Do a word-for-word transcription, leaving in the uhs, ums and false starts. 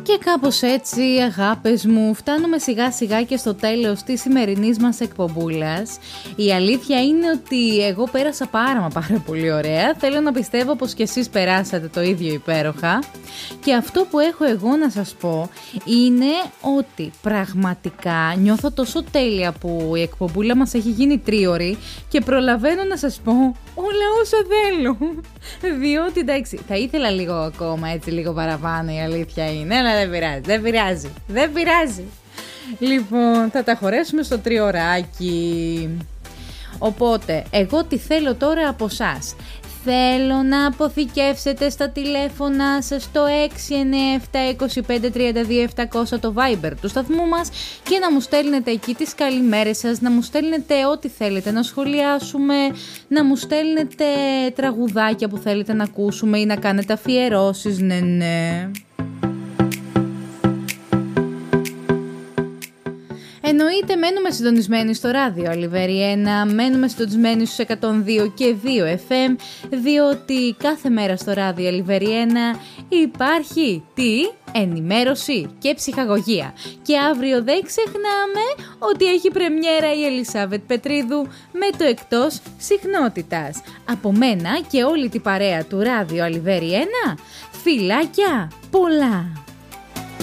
Και κάπως έτσι, αγάπες μου, φτάνουμε σιγά σιγά και στο τέλος της σημερινής μας εκπομπούλας. Η αλήθεια είναι ότι εγώ πέρασα πάρα μα πάρα πολύ ωραία. Θέλω να πιστεύω πως και εσείς περάσατε το ίδιο υπέροχα. Και αυτό που έχω εγώ να σας πω είναι ότι πραγματικά νιώθω τόσο τέλεια που η εκπομπούλα μας έχει γίνει τρίωρη και προλαβαίνω να σας πω όλα όσα θέλω. Διότι εντάξει, θα ήθελα λίγο ακόμα, έτσι λίγο παραπάνω, η αλήθεια είναι, αλλά δεν πειράζει, δεν πειράζει, δεν πειράζει. Λοιπόν, θα τα χωρέσουμε στο τριωράκι. Οπότε, εγώ τι θέλω τώρα από εσάς? Θέλω να αποθηκεύσετε στα τηλέφωνα σας το έξι εννιά επτά είκοσι πέντε τριάντα δύο επτακόσια το Viber του σταθμού μας και να μου στέλνετε εκεί τις καλημέρες σας, να μου στέλνετε ό,τι θέλετε να σχολιάσουμε, να μου στέλνετε τραγουδάκια που θέλετε να ακούσουμε ή να κάνετε αφιερώσεις, ναι ναι. Εννοείται μένουμε συντονισμένοι στο ράδιο Αλιβέρι ένα, μένουμε συντονισμένοι στους εκατόν δύο και δύο εφ εμ, διότι κάθε μέρα στο ράδιο Αλιβέρι ένα υπάρχει τι? Ενημέρωση και ψυχαγωγία. Και αύριο δεν ξεχνάμε ότι έχει πρεμιέρα η Ελισάβετ Πετρίδου με το εκτός συχνότητας. Από μένα και όλη την παρέα του ράδιο Αλιβέρι ένα, φιλάκια πολλά!